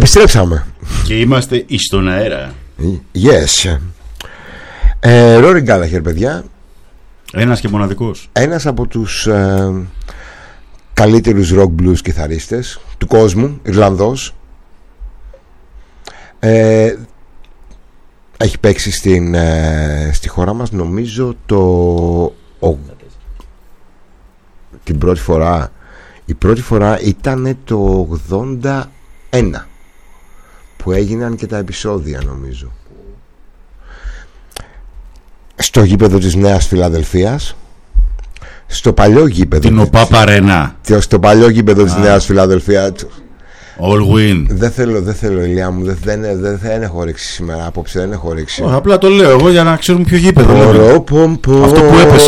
Επιστρέψαμε. Και είμαστε εις τον αέρα. Yes. Ρόρι Γκάλαχερ, παιδιά. Ένας και μοναδικός. Ένας από τους καλύτερους rock blues κιθαρίστες του κόσμου, Ιρλανδός. Έχει παίξει στη χώρα μας, νομίζω την πρώτη φορά. Η πρώτη φορά ήταν το 81 που έγιναν και τα επεισόδια, νομίζω, στο γήπεδο της Νέας Φιλαδελφίας, στο παλιό γήπεδο, την ΟΠΑΠ Αρένα, στο παλιό γήπεδο της Νέας Φιλαδελφίας. All win. Δεν θέλω, Ηλιά μου, δεν έχω όρεξη σήμερα, απόψε δεν έχω όρεξη. Απλά το λέω εγώ για να ξέρουμε ποιο γήπεδο. Αυτό που έπεσε.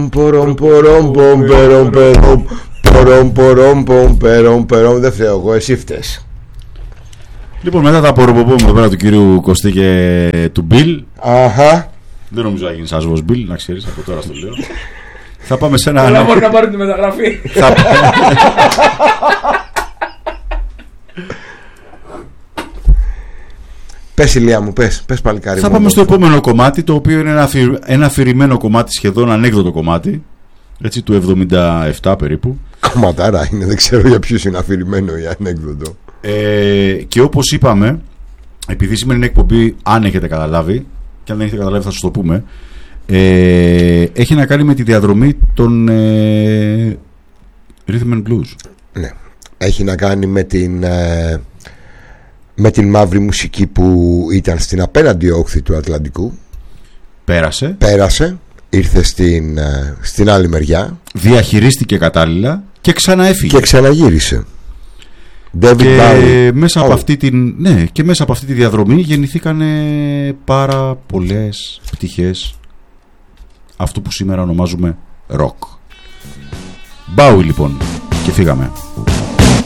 Δεν φταίω εγώ, εσύ φταίς. Λοιπόν, μετά τα πορομπομ εδώ πέρα του κύριου Κωστή και του Μπιλ. Αχα. Δεν νομίζω να γίνει άσβος Μπιλ, να ξέρεις, από τώρα στο λέω. Θα πάμε σε ένα. Αλλά μπορεί να πάρει τη μεταγραφή. Πες, Ηλία μου, πες παλικάρι. Θα πάμε στο επόμενο κομμάτι, το οποίο είναι ένα αφηρημένο κομμάτι, σχεδόν ανέκδοτο κομμάτι, έτσι, του 77 περίπου. Κομματάρα είναι, δεν ξέρω για ποιους είναι αφηρημένο ή ανέκδοτο. Και όπως είπαμε, επειδή σήμερα είναι εκπομπή, αν έχετε καταλάβει, και αν δεν έχετε καταλάβει θα σας το πούμε, έχει να κάνει με τη διαδρομή των Rhythm and Blues. Ναι, έχει να κάνει με την μαύρη μουσική που ήταν στην απέναντι όχθη του Ατλαντικού. Πέρασε, ήρθε στην άλλη μεριά, διαχειρίστηκε κατάλληλα και ξαναέφυγε και ξαναγύρισε. Και μέσα από αυτή τη διαδρομή γεννηθήκαν πάρα πολλές πτυχές αυτού που σήμερα ονομάζουμε rock. Μπάουι λοιπόν, και φύγαμε.